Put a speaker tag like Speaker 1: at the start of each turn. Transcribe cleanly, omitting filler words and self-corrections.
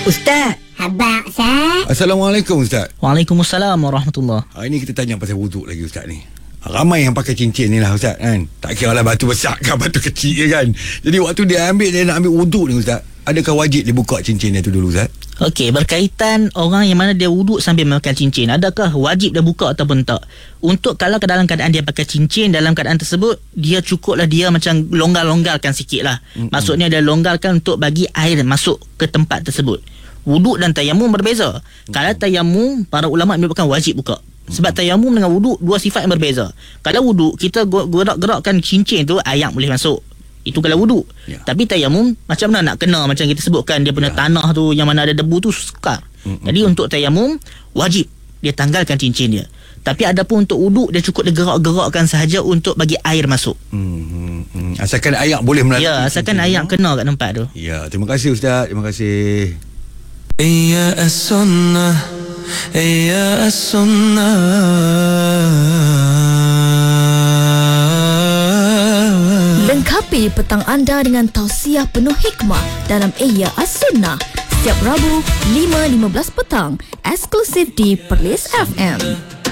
Speaker 1: Ustaz.
Speaker 2: Abang Ustaz.
Speaker 3: Assalamualaikum Ustaz.
Speaker 4: Waalaikumsalam warahmatullahi.
Speaker 3: Hari ni kita tanya pasal wuduk lagi Ustaz ni. Ramai yang pakai cincin ni lah Ustaz kan. Tak kira lah batu besar ke batu kecil kan. Jadi waktu dia nak ambil wuduk ni Ustaz, adakah wajib dia buka cincin dia tu dulu Ustaz?
Speaker 4: Okey, berkaitan orang yang mana dia wuduk sambil memakai cincin, adakah wajib dia buka ataupun tak? Untuk kalau dalam keadaan dia pakai cincin, dalam keadaan tersebut dia cukuplah dia macam longgar-longgarkan sikit lah. Maksudnya dia longgarkan untuk bagi air masuk ke tempat tersebut. Wuduk dan tayamum berbeza. Kalau tayamum, para ulama menyebutkan wajib buka. Sebab tayamum dengan wuduk dua sifat yang berbeza. Kalau wuduk, kita gerak-gerakkan cincin tu, air boleh masuk. Itu kalau wuduk. Tapi tayamum macam mana nak kena, macam kita sebutkan dia punya tanah tu yang mana ada debu tu sukar. Jadi untuk tayamum wajib dia tanggalkan cincin dia. Tapi adapun untuk wuduk, dia cukup dia gerak-gerakkan sahaja untuk bagi air masuk.
Speaker 3: Asalkan air boleh melalui.
Speaker 4: Ya, asalkan air kena kat tempat tu.
Speaker 3: Ya, terima kasih Ustaz. Terima kasih.
Speaker 5: Ya as-sunnah, ya as-sunnah.
Speaker 6: Lengkapi petang anda dengan tausiah penuh hikmah dalam Ihya As-Sunnah setiap Rabu 5.15 petang, eksklusif di Perlis FM.